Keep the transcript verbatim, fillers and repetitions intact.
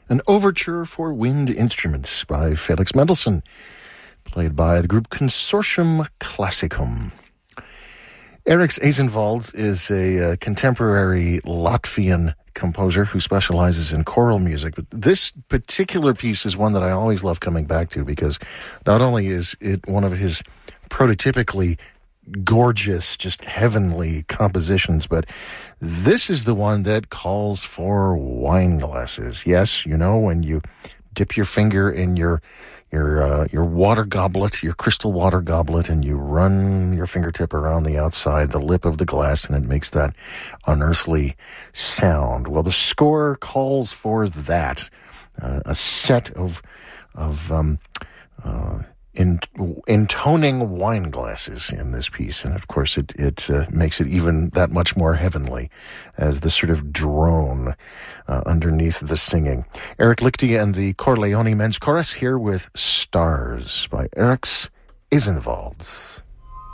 An overture for wind instruments by Felix Mendelssohn, played by the group Consortium Classicum. Eriks Eisenwalds is a uh, contemporary Latvian composer who specializes in choral music. But this particular piece is one that I always love coming back to because not only is it one of his prototypically gorgeous, just heavenly compositions, but this is the one that calls for wine glasses. Yes, you know, when you dip your finger in your your uh, your water goblet, your crystal water goblet, and you run your fingertip around the outside, the lip of the glass, and it makes that unearthly sound. Well, the score calls for that. Uh, a set of of um, uh, in, intoning wine glasses in this piece. And of course, it, it uh, makes it even that much more heavenly as the sort of drone uh, underneath the singing. Eric Lichty and the Corleone Men's Chorus here with Stars by Eriks Eisenwalds.